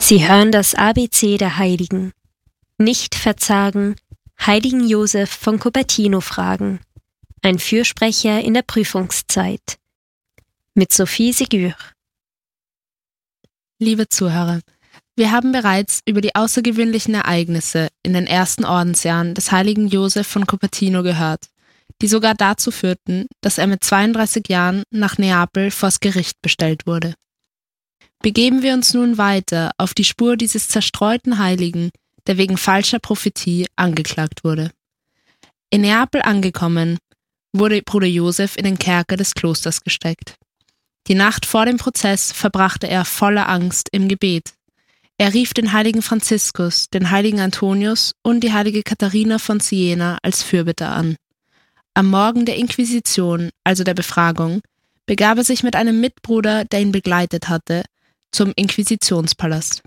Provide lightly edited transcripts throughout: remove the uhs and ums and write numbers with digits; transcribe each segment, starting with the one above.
Sie hören das ABC der Heiligen. Nicht verzagen, Heiligen Josef von Cupertino fragen. Ein Fürsprecher in der Prüfungszeit. Mit Sophie Ségur. Liebe Zuhörer, wir haben bereits über die außergewöhnlichen Ereignisse in den ersten Ordensjahren des heiligen Josef von Cupertino gehört, die sogar dazu führten, dass er mit 32 Jahren nach Neapel vors Gericht bestellt wurde. Begeben wir uns nun weiter auf die Spur dieses zerstreuten Heiligen, der wegen falscher Prophetie angeklagt wurde. In Neapel angekommen, wurde Bruder Josef in den Kerker des Klosters gesteckt. Die Nacht vor dem Prozess verbrachte er voller Angst im Gebet. Er rief den heiligen Franziskus, den heiligen Antonius und die heilige Katharina von Siena als Fürbitter an. Am Morgen der Inquisition, also der Befragung, begab er sich mit einem Mitbruder, der ihn begleitet hatte, zum Inquisitionspalast.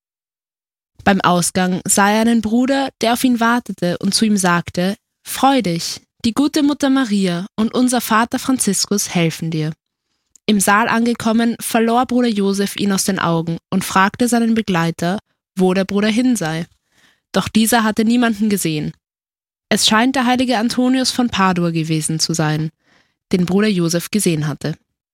Beim Ausgang sah er einen Bruder, der auf ihn wartete und zu ihm sagte: »Freu dich, die gute Mutter Maria und unser Vater Franziskus helfen dir.« Im Saal angekommen, verlor Bruder Josef ihn aus den Augen und fragte seinen Begleiter, wo der Bruder hin sei. Doch dieser hatte niemanden gesehen. Es scheint der heilige Antonius von Padua gewesen zu sein, den Bruder Josef gesehen hatte.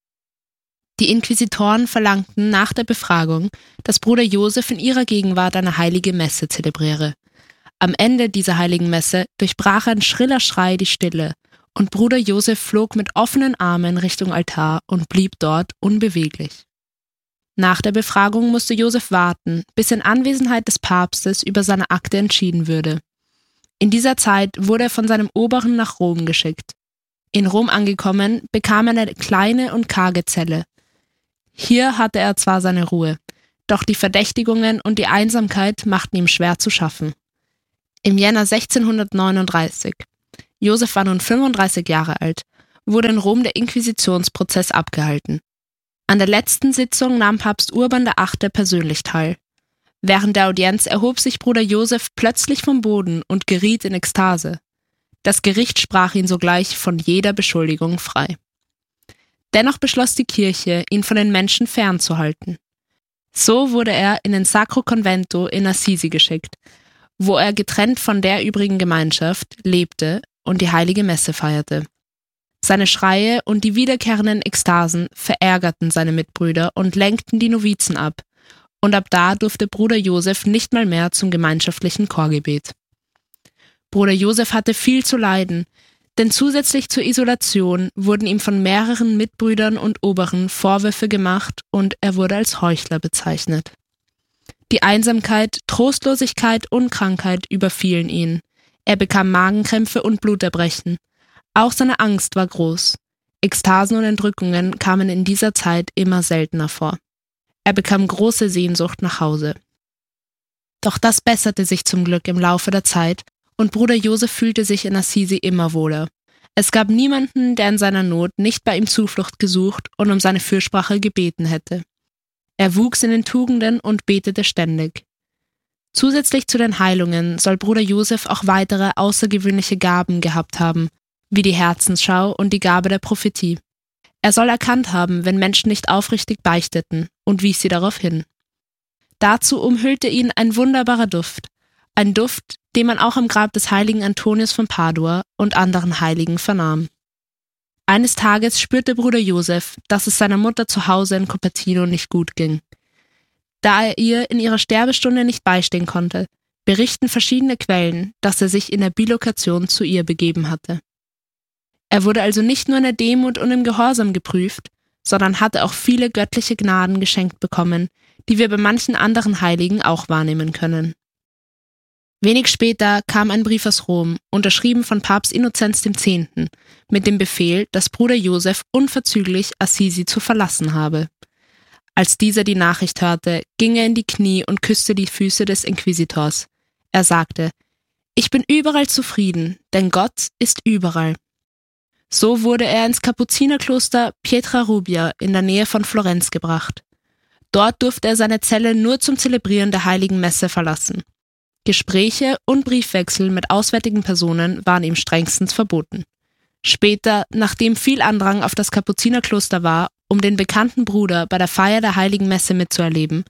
Die Inquisitoren verlangten nach der Befragung, dass Bruder Josef in ihrer Gegenwart eine heilige Messe zelebriere. Am Ende dieser heiligen Messe durchbrach ein schriller Schrei die Stille, und Bruder Josef flog mit offenen Armen Richtung Altar und blieb dort unbeweglich. Nach der Befragung musste Josef warten, bis in Anwesenheit des Papstes über seine Akte entschieden würde. In dieser Zeit wurde er von seinem Oberen nach Rom geschickt. In Rom angekommen, bekam er eine kleine und karge Zelle. Hier hatte er zwar seine Ruhe, doch die Verdächtigungen und die Einsamkeit machten ihm schwer zu schaffen. Im Jänner 1639, Josef war nun 35 Jahre alt, wurde in Rom der Inquisitionsprozess abgehalten. An der letzten Sitzung nahm Papst Urban VIII. Persönlich teil. Während der Audienz erhob sich Bruder Josef plötzlich vom Boden und geriet in Ekstase. Das Gericht sprach ihn sogleich von jeder Beschuldigung frei. Dennoch beschloss die Kirche, ihn von den Menschen fernzuhalten. So wurde er in den Sacro Convento in Assisi geschickt, wo er getrennt von der übrigen Gemeinschaft lebte und die heilige Messe feierte. Seine Schreie und die wiederkehrenden Ekstasen verärgerten seine Mitbrüder und lenkten die Novizen ab, und ab da durfte Bruder Josef nicht mal mehr zum gemeinschaftlichen Chorgebet. Bruder Josef hatte viel zu leiden, denn zusätzlich zur Isolation wurden ihm von mehreren Mitbrüdern und Oberen Vorwürfe gemacht und er wurde als Heuchler bezeichnet. Die Einsamkeit, Trostlosigkeit und Krankheit überfielen ihn. Er bekam Magenkrämpfe und Bluterbrechen. Auch seine Angst war groß. Ekstasen und Entrückungen kamen in dieser Zeit immer seltener vor. Er bekam große Sehnsucht nach Hause. Doch das besserte sich zum Glück im Laufe der Zeit und Bruder Josef fühlte sich in Assisi immer wohler. Es gab niemanden, der in seiner Not nicht bei ihm Zuflucht gesucht und um seine Fürsprache gebeten hätte. Er wuchs in den Tugenden und betete ständig. Zusätzlich zu den Heilungen soll Bruder Josef auch weitere außergewöhnliche Gaben gehabt haben, wie die Herzensschau und die Gabe der Prophetie. Er soll erkannt haben, wenn Menschen nicht aufrichtig beichteten, und wies sie darauf hin. Dazu umhüllte ihn ein wunderbarer Duft, ein Duft, den man auch am Grab des heiligen Antonius von Padua und anderen Heiligen vernahm. Eines Tages spürte Bruder Josef, dass es seiner Mutter zu Hause in Cupertino nicht gut ging. Da er ihr in ihrer Sterbestunde nicht beistehen konnte, berichten verschiedene Quellen, dass er sich in der Bilokation zu ihr begeben hatte. Er wurde also nicht nur in der Demut und im Gehorsam geprüft, sondern hatte auch viele göttliche Gnaden geschenkt bekommen, die wir bei manchen anderen Heiligen auch wahrnehmen können. Wenig später kam ein Brief aus Rom, unterschrieben von Papst Innozenz X., mit dem Befehl, dass Bruder Josef unverzüglich Assisi zu verlassen habe. Als dieser die Nachricht hörte, ging er in die Knie und küsste die Füße des Inquisitors. Er sagte: »Ich bin überall zufrieden, denn Gott ist überall.« So wurde er ins Kapuzinerkloster Pietrarubia in der Nähe von Florenz gebracht. Dort durfte er seine Zelle nur zum Zelebrieren der heiligen Messe verlassen. Gespräche und Briefwechsel mit auswärtigen Personen waren ihm strengstens verboten. Später, nachdem viel Andrang auf das Kapuzinerkloster war, um den bekannten Bruder bei der Feier der heiligen Messe mitzuerleben,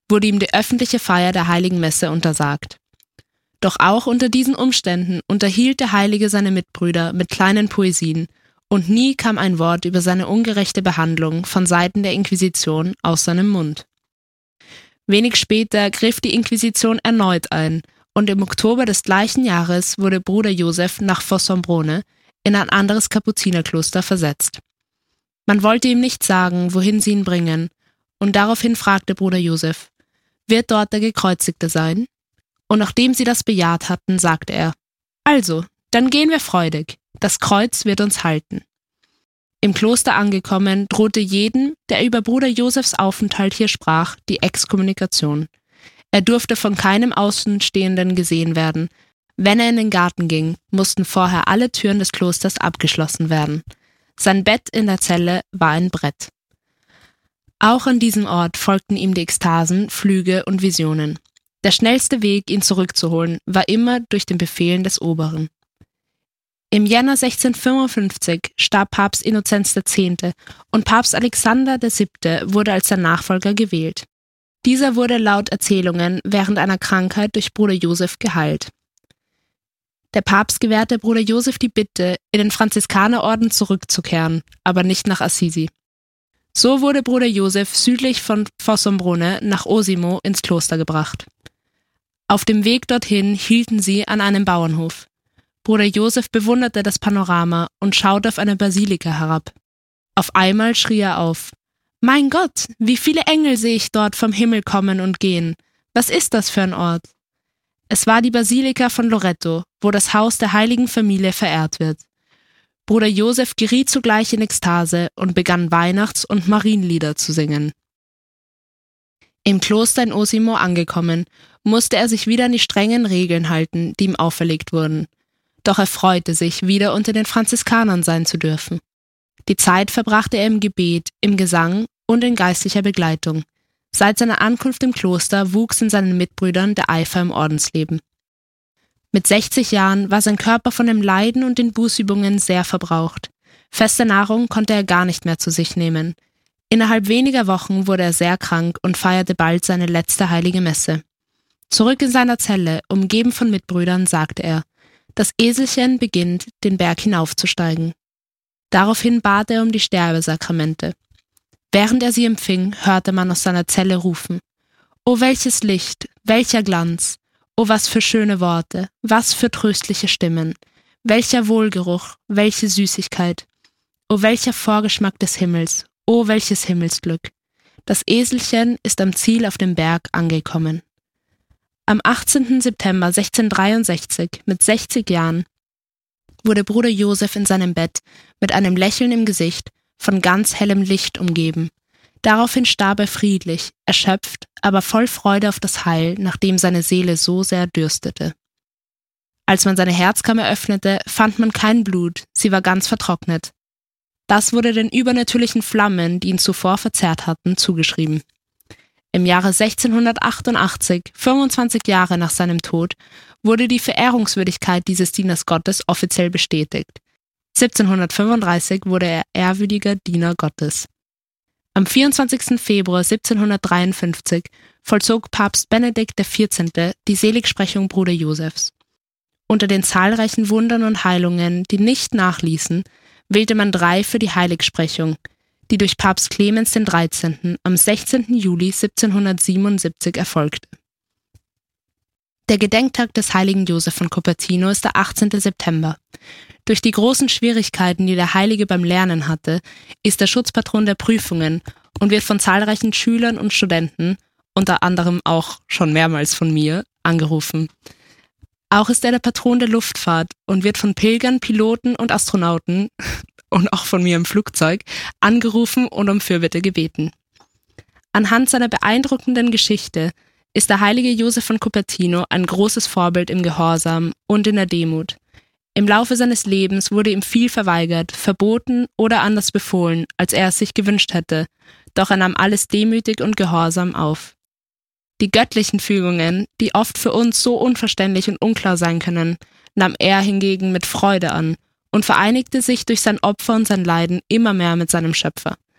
wurde ihm die öffentliche Feier der Heiligen Messe untersagt. Doch auch unter diesen Umständen unterhielt der Heilige seine Mitbrüder mit kleinen Poesien, und nie kam ein Wort über seine ungerechte Behandlung von Seiten der Inquisition aus seinem Mund. Wenig später griff die Inquisition erneut ein, und im Oktober des gleichen Jahres wurde Bruder Josef nach Fossombrone in ein anderes Kapuzinerkloster versetzt. Man wollte ihm nicht sagen, wohin sie ihn bringen, und daraufhin fragte Bruder Josef: Wird dort der Gekreuzigte sein? Und nachdem sie das bejaht hatten, sagte er: Also, dann gehen wir freudig, das Kreuz wird uns halten. Im Kloster angekommen, drohte jedem, der über Bruder Josefs Aufenthalt hier sprach, die Exkommunikation. Er durfte von keinem Außenstehenden gesehen werden. Wenn er in den Garten ging, mussten vorher alle Türen des Klosters abgeschlossen werden. Sein Bett in der Zelle war ein Brett. Auch an diesem Ort folgten ihm die Ekstasen, Flüge und Visionen. Der schnellste Weg, ihn zurückzuholen, war immer durch den Befehlen des Oberen. Im Jänner 1655 starb Papst Innozenz X. und Papst Alexander VII. Wurde als sein Nachfolger gewählt. Dieser wurde laut Erzählungen während einer Krankheit durch Bruder Josef geheilt. Der Papst gewährte Bruder Josef die Bitte, in den Franziskanerorden zurückzukehren, aber nicht nach Assisi. So wurde Bruder Josef südlich von Fossombrone nach Osimo ins Kloster gebracht. Auf dem Weg dorthin hielten sie an einem Bauernhof. Bruder Josef bewunderte das Panorama und schaute auf eine Basilika herab. Auf einmal schrie er auf: »Mein Gott, wie viele Engel sehe ich dort vom Himmel kommen und gehen! Was ist das für ein Ort?« Es war die Basilika von Loreto, wo das Haus der heiligen Familie verehrt wird. Bruder Josef geriet zugleich in Ekstase und begann Weihnachts- und Marienlieder zu singen. Im Kloster in Osimo angekommen, musste er sich wieder an die strengen Regeln halten, die ihm auferlegt wurden. Doch er freute sich, wieder unter den Franziskanern sein zu dürfen. Die Zeit verbrachte er im Gebet, im Gesang und in geistlicher Begleitung. Seit seiner Ankunft im Kloster wuchs in seinen Mitbrüdern der Eifer im Ordensleben. Mit 60 Jahren war sein Körper von dem Leiden und den Bußübungen sehr verbraucht. Feste Nahrung konnte er gar nicht mehr zu sich nehmen. Innerhalb weniger Wochen wurde er sehr krank und feierte bald seine letzte heilige Messe. Zurück in seiner Zelle, umgeben von Mitbrüdern, sagte er: Das Eselchen beginnt, den Berg hinaufzusteigen. Daraufhin bat er um die Sterbesakramente. Während er sie empfing, hörte man aus seiner Zelle rufen: »O welches Licht, welcher Glanz! O was für schöne Worte, was für tröstliche Stimmen! Welcher Wohlgeruch, welche Süßigkeit! O welcher Vorgeschmack des Himmels, o welches Himmelsglück! Das Eselchen ist am Ziel auf dem Berg angekommen.« Am 18. September 1663, mit 60 Jahren, wurde Bruder Josef in seinem Bett mit einem Lächeln im Gesicht von ganz hellem Licht umgeben. Daraufhin starb er friedlich, erschöpft, aber voll Freude auf das Heil, nachdem seine Seele so sehr dürstete. Als man seine Herzkammer öffnete, fand man kein Blut, sie war ganz vertrocknet. Das wurde den übernatürlichen Flammen, die ihn zuvor verzehrt hatten, zugeschrieben. Im Jahre 1688, 25 Jahre nach seinem Tod, wurde die Verehrungswürdigkeit dieses Dieners Gottes offiziell bestätigt. 1735 wurde er ehrwürdiger Diener Gottes. Am 24. Februar 1753 vollzog Papst Benedikt XIV. Die Seligsprechung Bruder Josefs. Unter den zahlreichen Wundern und Heilungen, die nicht nachließen, wählte man 3 für die Heiligsprechung, die durch Papst Clemens XIII. Am 16. Juli 1777 erfolgte. Der Gedenktag des heiligen Josef von Cupertino ist der 18. September. Durch die großen Schwierigkeiten, die der Heilige beim Lernen hatte, ist er Schutzpatron der Prüfungen und wird von zahlreichen Schülern und Studenten, unter anderem auch schon mehrmals von mir, angerufen. Auch ist er der Patron der Luftfahrt und wird von Pilgern, Piloten und Astronauten und auch von mir im Flugzeug angerufen und um Fürbitte gebeten. Anhand seiner beeindruckenden Geschichte ist der heilige Josef von Cupertino ein großes Vorbild im Gehorsam und in der Demut. Im Laufe seines Lebens wurde ihm viel verweigert, verboten oder anders befohlen, als er es sich gewünscht hätte, doch er nahm alles demütig und gehorsam auf. Die göttlichen Fügungen, die oft für uns so unverständlich und unklar sein können, nahm er hingegen mit Freude an und vereinigte sich durch sein Opfer und sein Leiden immer mehr mit seinem Schöpfer.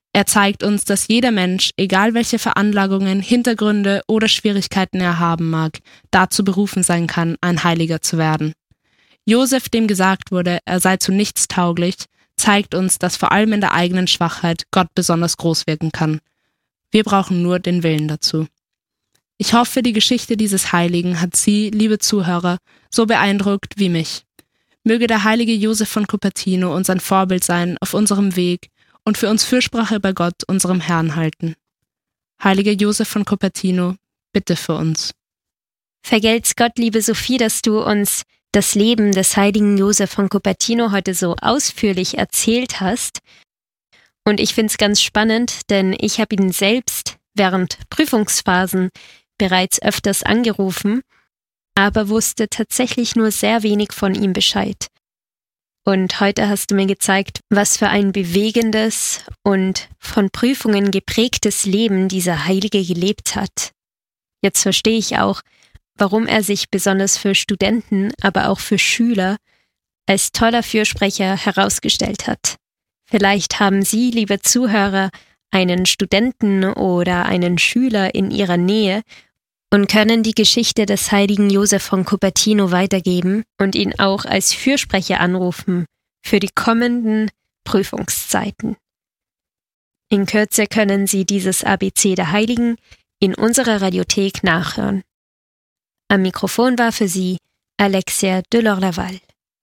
Er zeigt uns, dass jeder Mensch, egal welche Veranlagungen, Hintergründe oder Schwierigkeiten er haben mag, dazu berufen sein kann, ein Heiliger zu werden. Josef, dem gesagt wurde, er sei zu nichts tauglich, zeigt uns, dass vor allem in der eigenen Schwachheit Gott besonders groß wirken kann. Wir brauchen nur den Willen dazu. Ich hoffe, die Geschichte dieses Heiligen hat Sie, liebe Zuhörer, so beeindruckt wie mich. Möge der heilige Josef von Cupertino uns ein Vorbild sein auf unserem Weg und für uns Fürsprache bei Gott, unserem Herrn, halten. Heiliger Josef von Cupertino, bitte für uns. Vergelt's Gott, liebe Sophie, dass du uns das Leben des heiligen Josef von Cupertino heute so ausführlich erzählt hast. Und ich finde es ganz spannend, denn ich habe ihn selbst während Prüfungsphasen bereits öfters angerufen, aber wusste tatsächlich nur sehr wenig von ihm Bescheid. Und heute hast du mir gezeigt, was für ein bewegendes und von Prüfungen geprägtes Leben dieser Heilige gelebt hat. Jetzt verstehe ich auch, warum er sich besonders für Studenten, aber auch für Schüler als toller Fürsprecher herausgestellt hat. Vielleicht haben Sie, liebe Zuhörer, einen Studenten oder einen Schüler in Ihrer Nähe und können die Geschichte des heiligen Josef von Cupertino weitergeben und ihn auch als Fürsprecher anrufen für die kommenden Prüfungszeiten. In Kürze können Sie dieses ABC der Heiligen in unserer Radiothek nachhören. Am Mikrofon war für Sie Alexia Delors-Laval.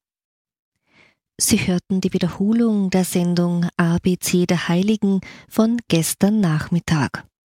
Sie hörten die Wiederholung der Sendung ABC der Heiligen von gestern Nachmittag.